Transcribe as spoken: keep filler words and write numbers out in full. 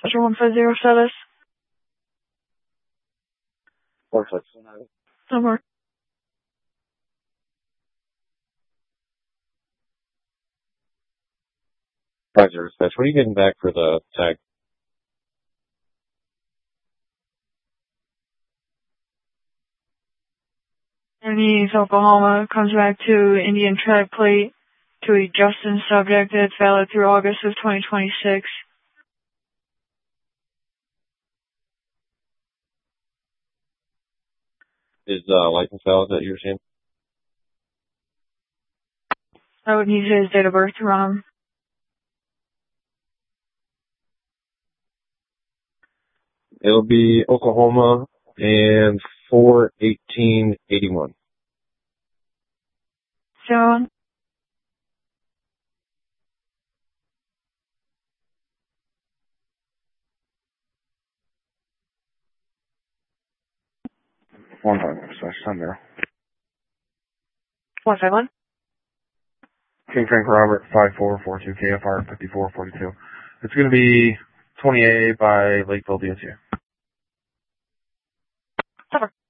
Roger one five zero status. Four six. Somewhere. Roger, dispatch. What are you getting back for the tag? East Oklahoma comes back to Indian track plate to a Justin subject that's valid through August of twenty twenty-six. Is uh, license valid that you're seeing? I would need his date of birth to run him. It'll be Oklahoma and four eighteen eighty one. Seven. One five slash seven zero. One five one. King Frank Robert five four four two K F R fifty four forty two. It's going to be twenty-eight by Lakeville D S U. Cover.